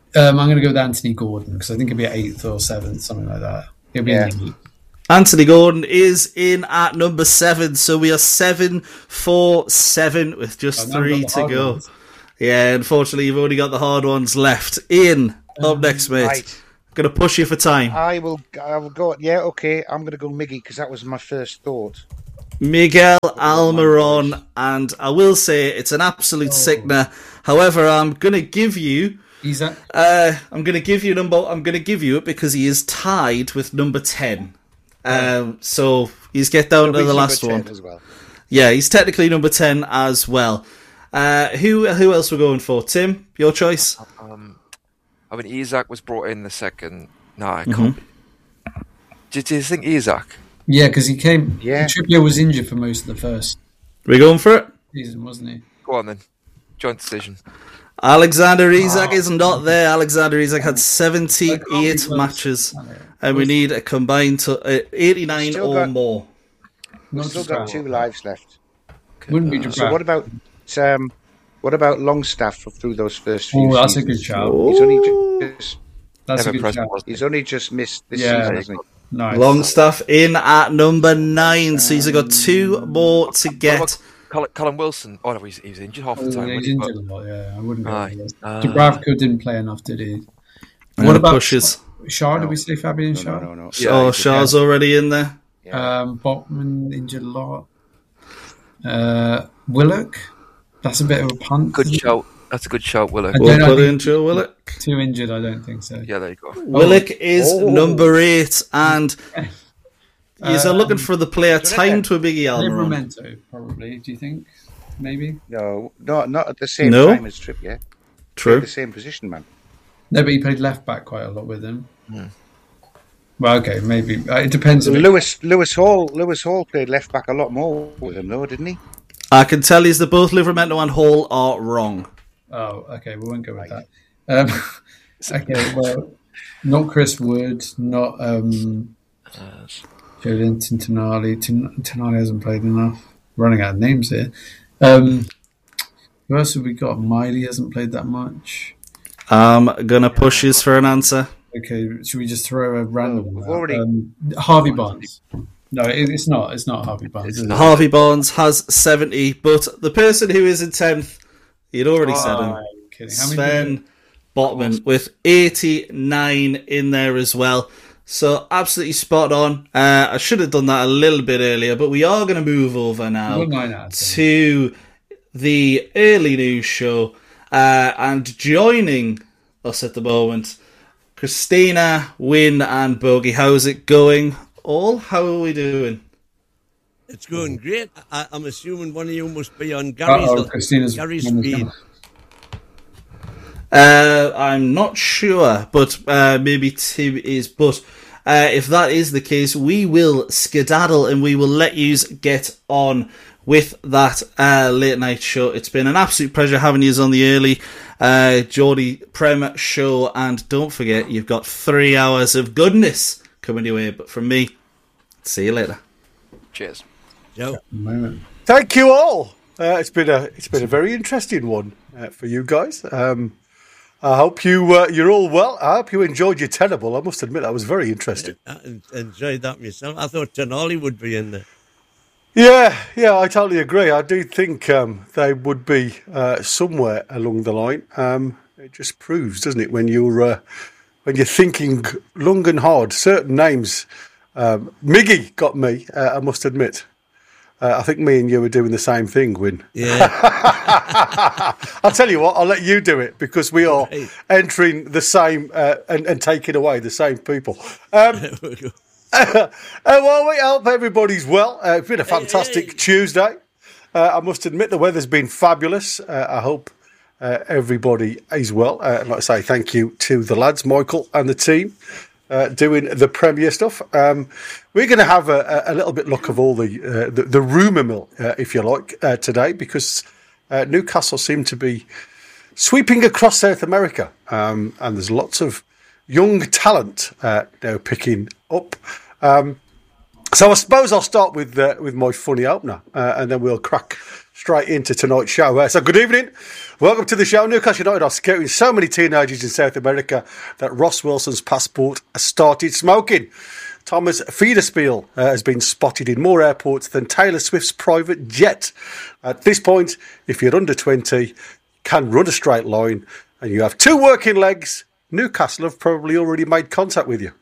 C: Um, I'm going to go with Anthony Gordon because I think he'll be at eighth or seventh, something like that. He'll be
D: Yeah.
C: in the eighth.
B: Anthony Gordon is in at number seven, so we are seven for seven with just
C: Oh, now we've
B: three
C: got the
B: to
C: hard
B: go.
C: ones.
B: Yeah, unfortunately, you've only got the hard ones left. Ian, up next, mate.
D: Right.
B: Going to push you for time.
D: I will. I will go. Yeah, okay. I'm going to go Miggy because that was my first thought.
B: Miguel Almiron, and I will say it's an absolute sickener. However, I'm going to give you,
C: He's at
B: uh, I'm going to give you number, I'm going to give you it because he is tied with number ten. Um, so he's get down to
D: He's
B: the
D: number
B: last
D: ten
B: one.
D: as well.
B: Yeah, he's technically number ten as well. Uh, who who else we're going for? Tim, your choice.
A: Um, I mean, Isaac was brought in the second. No, I
B: Mm-hmm.
A: can't. be. Do, do you think Isaac?
C: yeah, because he came.
D: Yeah.
C: Trippier was injured for most of the first
B: We going for it?
C: season, wasn't he?
A: Go on then. Joint decision.
B: Alexander Isak is not there. Alexander Isak had seventy-eight
C: close.
B: matches, and we need a combined to, uh, eighty-nine
D: Still
B: or
D: got-
B: more.
D: We've
C: Not
D: still
C: just
D: got
C: that.
D: two lives left.
C: Wouldn't be
D: So
C: Dubravka.
D: what about um, what about Longstaff for, through those first few
C: Oh, that's a
D: seasons?
C: good shout.
D: He's only ju- just
C: That's
A: Never
C: a good
A: present,
C: shout.
A: wasn't
D: he's only just missed this
C: Yeah.
D: season, hasn't he?
C: Nice.
B: Longstaff in at number nine, so he's got two more to
A: What
B: get.
A: about Colin, Colin Wilson? Oh no, he's, he was injured half the
C: Oh,
A: time.
C: he's
A: wasn't he?
C: injured a lot, yeah. I wouldn't go
A: Aye.
C: with this.
A: Ah.
C: Dubravka didn't play enough, did he?
B: And
C: What about
B: pushes?
C: Shaw? Did we say Fabian
D: No,
C: Shaw?
D: no, no, no.
A: Yeah,
B: oh,
A: he did,
B: Shaw's already in there.
D: Yeah.
C: Um, Botman injured a lot. Uh, Willock? That's a bit of a punt.
A: Good
C: isn't it?
A: shout. That's a good shout, Willock.
C: I
B: We'll
C: don't
B: put
C: think-
B: in Joe Willock.
C: Too injured, I don't think so.
A: Yeah, there you go.
B: Willock is
D: Oh.
B: number eight, and he's
C: Uh,
B: looking for the player time to a Biggie Almiron.
C: Livramento, probably. Do you think? Maybe.
D: No, no, not at the same
B: No?
D: time as Trippier.
B: True.
D: The same position, man.
C: No, but he played left back quite a lot with him.
A: Hmm.
C: Well, okay, maybe uh, it depends. A bit.
D: Lewis Lewis Hall Lewis Hall played left back a lot more with him, though, didn't he?
B: I can tell you that both Livramento and Hall are wrong.
C: Oh, okay, we won't go with that. Um, okay, well, not Chris Wood, not um, Joelinton Tonali. Ton- Tonali hasn't played enough. Running out of names here. Um, who else have we got? Miley hasn't played that much.
B: I'm gonna push his for an answer.
C: Okay, should we just throw a random
D: Well,
C: one?
D: we've
C: out?
D: already-
C: Um, Harvey Barnes. No, it, it's not. It's not Harvey Barnes.
A: It's
C: is it?
A: not.
B: Harvey Barnes has seventy, but the person who is in tenth, you'd already said
C: Oh,
B: him.
C: are you kidding? How many did
B: Sven Botman with eighty-nine in there as well. So absolutely spot on. Uh, I should have done that a little bit earlier, but we are going to move over
C: you
B: now
C: got nine out of ten.
B: to the early news show. Uh, and joining us at the moment, Christina, Wynne and Bogey. How's it going? All, how are we doing?
E: It's going great. I, I'm assuming one of you must be on Gary's,
C: Uh-oh, Christina's
E: Gary's
C: woman's
E: speed.
C: gone.
B: Uh, I'm not sure, but uh, maybe Tim is. But uh, if that is the case, we will skedaddle and we will let you get on with that uh, late night show. It's been an absolute pleasure having you on the early uh, Geordie Prem show, and don't forget you've got three hours of goodness coming your way. But from me, see you later.
A: Cheers.
E: So,
C: Moment.
F: Thank you all. Uh, it's been a it's been a very interesting one uh, for you guys. Um, I hope you uh, you're all well. I hope you enjoyed your tenable. I must admit that was very interesting.
E: I en- enjoyed that myself. I thought Tonali would be in there.
F: Yeah, yeah, I totally agree. I do think um, they would be uh, somewhere along the line. Um, it just proves, doesn't it, when you're uh, when you're thinking long and hard. Certain names, um, Miggy got me. Uh, I must admit. Uh, I think me and you were doing the same thing, Win.
E: Yeah.
F: I'll tell you what, I'll let you do it because we are
E: Right.
F: entering the same uh, and, and taking away the same people. Um, uh, well, we hope everybody's well. Uh, it's been a fantastic
E: hey.
F: Tuesday. Uh, I must admit the weather's been fabulous. Uh, I hope uh, everybody is well. Uh, and like I say, thank you to the lads, Michael and the team. Uh, doing the Premier stuff. Um, we're going to have a, a little bit look of all the uh, the, the rumour mill, uh, if you like, uh, today, because uh, Newcastle seem to be sweeping across South America, um, and there's lots of young talent uh, now picking up. Um, So I suppose I'll start with uh, with my funny opener, uh, and then we'll crack straight into tonight's show. Uh, so good evening, welcome to the show. Newcastle United are scouting so many teenagers in South America that Ross Wilson's passport has started smoking. Thomas Fiederspiel uh, has been spotted in more airports than Taylor Swift's private jet. At this point, if you're under twenty, can run a straight line, and you have two working legs, Newcastle have probably already made contact with you.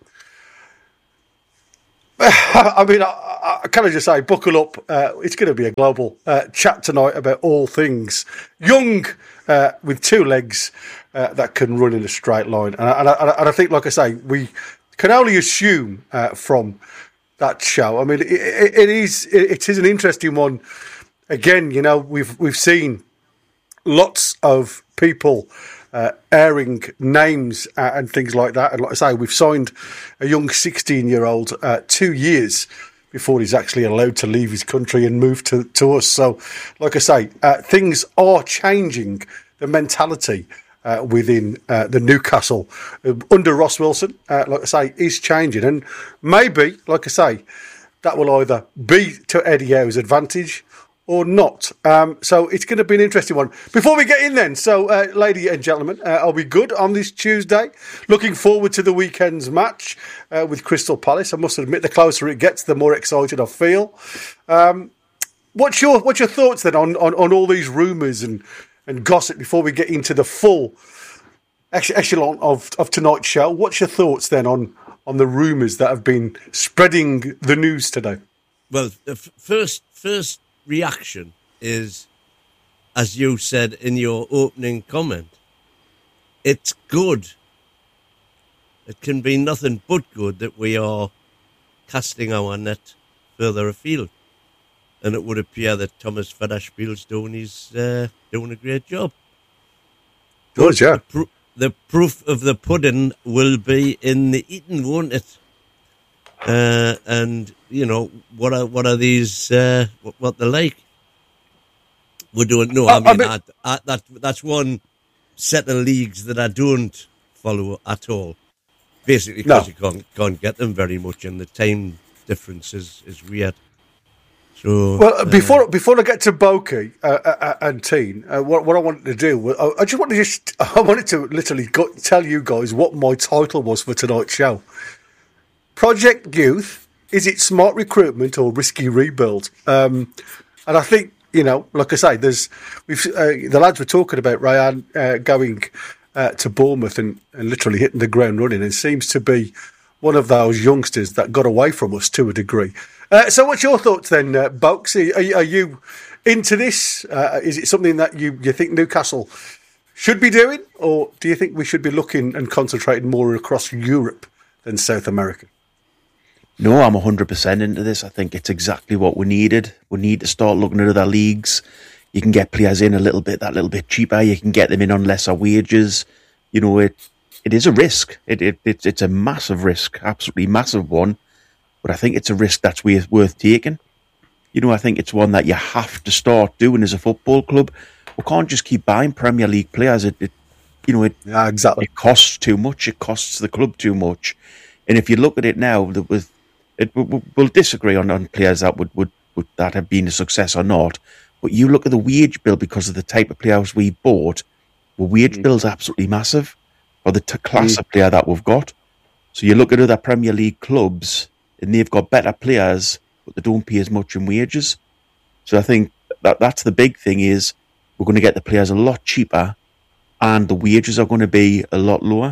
F: I mean, I, I kind of just say, buckle up. Uh, it's going to be a global uh, chat tonight about all things young uh, with two legs uh, that can run in a straight line. And I, and, I, and I think, like I say, we can only assume uh, from that show. I mean, it, it, it is it, it is an interesting one. Again, you know, we've we've seen lots of people Uh, airing names uh, and things like that. And like I say, we've signed a young sixteen-year-old uh, two years before he's actually allowed to leave his country and move to, to us. So, like I say, uh, things are changing, the mentality uh, within uh, the Newcastle uh, under Ross Wilson, uh, like I say, is changing. And maybe, like I say, that will either be to Eddie Howe's advantage or not. Um, so it's going to be an interesting one. Before we get in then, so uh, ladies and gentlemen, uh, are we good on this Tuesday? Looking forward to the weekend's match uh, with Crystal Palace. I must admit, the closer it gets, the more excited I feel. Um, what's your what's your thoughts then on, on, on all these rumours and, and gossip before we get into the full echelon of, of tonight's show? What's your thoughts then on, on the rumours that have been spreading the news today?
E: Well, the f- first first... reaction is, as you said in your opening comment, it's good. It can be nothing but good that we are casting our net further afield. And it would appear that Thomas Fiederspiel's doing, his, uh, doing a great job.
F: Good, yeah.
E: The, pr- the proof of the pudding will be in the eating, won't it? Uh, and you know what are what are these? Uh, what, what they're like? We're doing no. I mean, I mean I, I, that that's one set of leagues that I don't follow at all. Basically, because no. you can't can't get them very much, and the time difference is, is weird. So
F: well,
E: uh,
F: before before I get to Boki uh, uh, and Teen, uh, what what I wanted to do, I, I just wanted to just I wanted to literally go, tell you guys what my title was for tonight's show. Project Youth, is it smart recruitment or risky rebuild? Um, and I think, you know, like I say, there's we've uh, the lads were talking about Ryan uh, going uh, to Bournemouth and, and literally hitting the ground running, and seems to be one of those youngsters that got away from us to a degree. Uh, so what's your thoughts then, uh, Bokes? Are, are you into this? Uh, is it something that you, you think Newcastle should be doing, or do you think we should be looking and concentrating more across Europe than South America?
G: No, I'm one hundred percent into this. I think it's exactly what we needed. We need to start looking at other leagues. You can get players in a little bit, that little bit cheaper. You can get them in on lesser wages. You know, it it is a risk. It, it it's it's a massive risk, absolutely massive one. But I think it's a risk that's worth, worth taking. You know, I think it's one that you have to start doing as a football club. We can't just keep buying Premier League players. It, it you know, it
F: yeah, exactly.
G: It costs too much. It costs the club too much. And if you look at it now, with It, we'll disagree on, on players that would, would, would that have been a success or not. But you look at the wage bill because of the type of players we bought. The wage mm. bill's absolutely massive for the t- class mm. of player that we've got. So you look at other Premier League clubs and they've got better players, but they don't pay as much in wages. So I think that that's the big thing is we're going to get the players a lot cheaper and the wages are going to be a lot lower.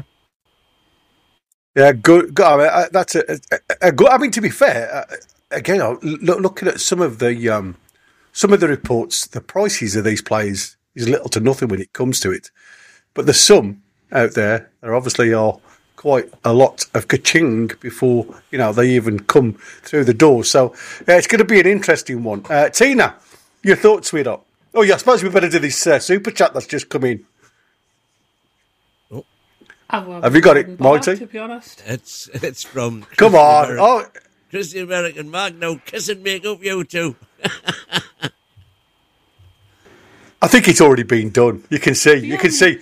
F: Yeah, good. good I mean, that's a, a, a good. I mean, to be fair, uh, again, look, looking at some of the um, some of the reports, the prices of these players is little to nothing when it comes to it. But the sum out there, there obviously are quite a lot of ka-ching before you know they even come through the door. So yeah, it's going to be an interesting one. Uh, Tina, your thoughts, sweetheart? Oh yeah, I suppose we better do this uh, super chat that's just come in.
H: Oh,
F: have you got it, Mighty?
H: To be honest,
E: it's it's from.
F: Come on, American, oh,
E: Chris the American Mark. No kiss and make up, you two.
F: I think it's already been done. You can see. Yeah. You can see.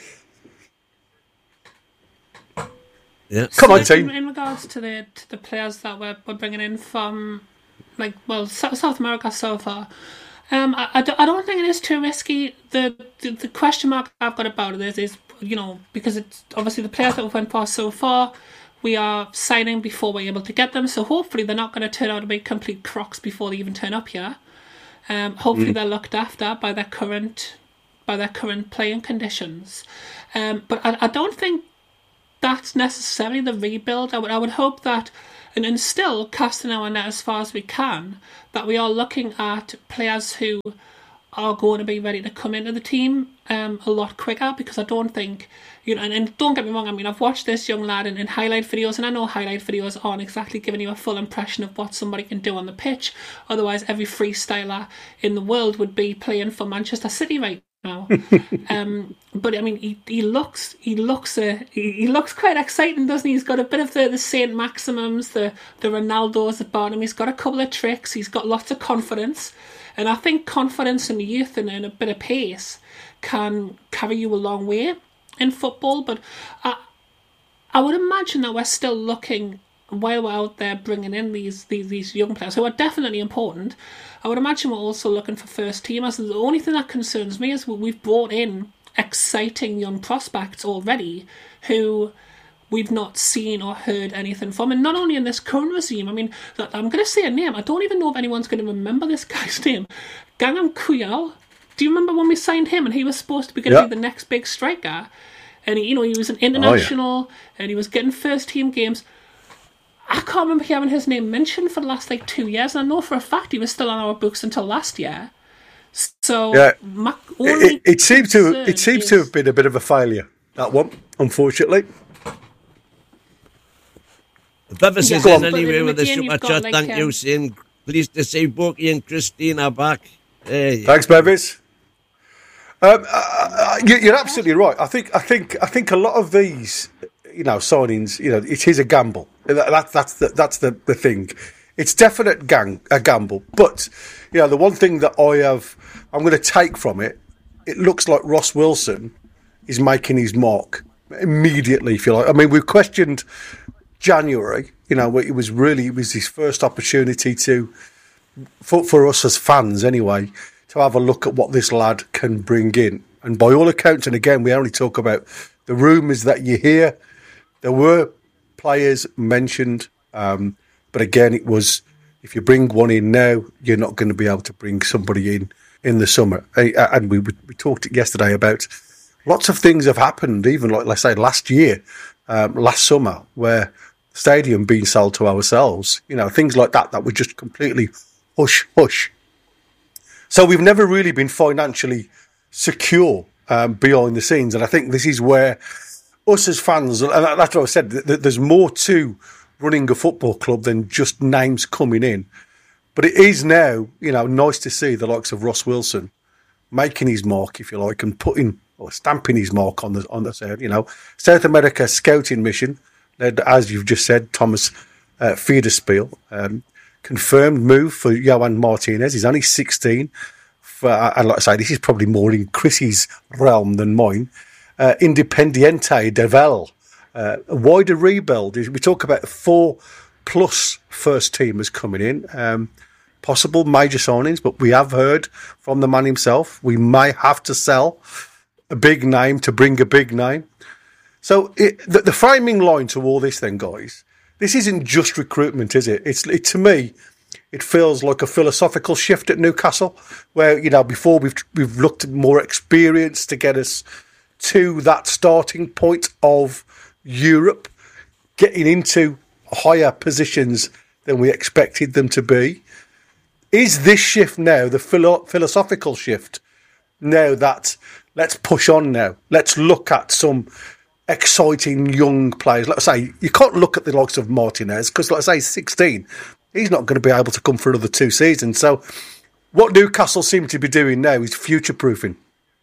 E: Yeah.
F: Come
H: so
F: on, team.
H: In, in regards to the to the players that we're, we're bringing in from like well South, South America so far. Um, I, I, don't, I don't think it is too risky. The, the the question mark I've got about it is, is you know, because it's obviously the players that we've went past so far, we are signing before we're able to get them. So hopefully they're not going to turn out to be complete crocs before they even turn up here. Um, hopefully mm. they're looked after by their current by their current playing conditions. Um, but I, I don't think that's necessarily the rebuild. I would I would hope that. And, and still casting our net as far as we can, that we are looking at players who are going to be ready to come into the team um, a lot quicker, because I don't think, you know, and, and don't get me wrong, I mean, I've watched this young lad in, in highlight videos, and I know highlight videos aren't exactly giving you a full impression of what somebody can do on the pitch. Otherwise, every freestyler in the world would be playing for Manchester City right now. um, but I mean, he, he looks he looks uh, he, he looks quite exciting, doesn't he? He's got a bit of the, the Saint Maximums, the the Ronaldos about him. He's got a couple of tricks. He's got lots of confidence, and I think confidence in youth and, and a bit of pace can carry you a long way in football. But I I would imagine that we're still looking, while we're out there bringing in these these these young players who are definitely important, I would imagine we're also looking for first teamers. The only thing that concerns me is we've brought in exciting young prospects already who we've not seen or heard anything from. And not only in this current regime, I mean, I'm going to say a name. I don't even know if anyone's going to remember this guy's name. Gangnam Kuyal. Do you remember when we signed him and he was supposed to be going to
F: yeah.
H: be the next big striker? And, he, you know, he was an international oh, yeah. and he was getting first team games. I can't remember having his name mentioned for the last like two years, and I know for a fact he was still on our books until last year. So
F: yeah.
H: my only
F: it, it seems to it seems
H: is...
F: to have been a bit of a failure, that one, unfortunately.
E: Bevis
H: Yeah,
E: is
H: Go
E: in
H: on.
E: anyway
H: But
E: with the
H: again,
E: super
H: you've got,
E: chat.
H: like,
E: Thank
H: um,
E: you, saying pleased to see Borky and Christina back. Hey.
F: Thanks, Bevis. Um, uh, you, you're absolutely right. I think I think I think a lot of these, you know, signings, you know, it is a gamble. That, that, that's the, that's the, the thing. It's definite gang a gamble. But you know, the one thing that I have, I'm going to take from it, it looks like Ross Wilson is making his mark immediately. If you like, I mean, we questioned January. You know, it was really it was his first opportunity to, for for us as fans anyway, to have a look at what this lad can bring in. And by all accounts, and again, we only talk about the rumours that you hear. There were players mentioned, um, but again, it was, if you bring one in now, you're not going to be able to bring somebody in in the summer. And we we talked yesterday about lots of things have happened, even like, let's say, last year, um, last summer, where the stadium being sold to ourselves, you know, things like that, that were just completely hush, hush. So we've never really been financially secure um, behind the scenes. And I think this is where us as fans, and that's what I said, there's more to running a football club than just names coming in. But it is now, you know, nice to see the likes of Ross Wilson making his mark, if you like, and putting or stamping his mark on the on the you know South America scouting mission, led, as you've just said, Thomas uh, Fiederspiel. Um, confirmed move for Johan Martinez. He's only sixteen. For, and like I say, this is probably more in Chrissy's realm than mine. Uh, Independiente de Vel. Uh, a wider rebuild. We talk about four plus first teamers coming in. Um, possible major signings, but we have heard from the man himself, we may have to sell a big name to bring a big name. So it, the, the framing line to all this then, guys, this isn't just recruitment, is it? It's it, to me, it feels like a philosophical shift at Newcastle, where, you know, before we've we've looked at more experience to get us to that starting point of Europe, getting into higher positions than we expected them to be. Is this shift now the philo- philosophical shift? Now that let's push on now, let's look at some exciting young players. Let's say you can't look at the likes of Martinez because, let's say, he's sixteen. He's not going to be able to come for another two seasons. So what Newcastle seem to be doing now is future-proofing.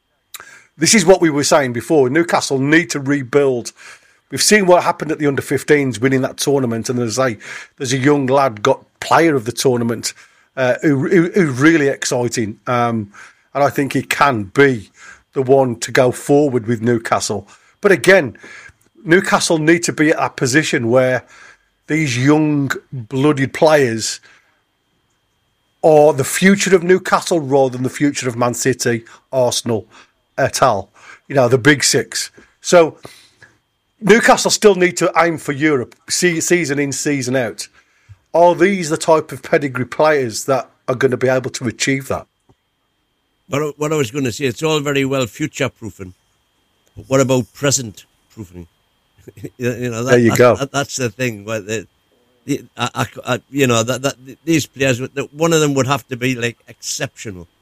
F: This is what we were saying before. Newcastle need to rebuild. We've seen what happened at the under fifteens, winning that tournament, and there's a there's a young lad got player of the tournament uh, who, who, who's really exciting, um, and I think he can be the one to go forward with Newcastle. But again, Newcastle need to be at that position where these young blooded players or the future of Newcastle rather than the future of Man City, Arsenal, et al. You know, the big six. So Newcastle still need to aim for Europe, season in, season out. Are these the type of pedigree players that are going to be able to achieve that?
E: But what I was going to say, it's all very well future-proofing, but what about present-proofing? you know, that,
F: there you
E: that,
F: go.
E: That, that's the thing. Where the, the, I, I, you know, that, that these players, one of them would have to be like exceptional.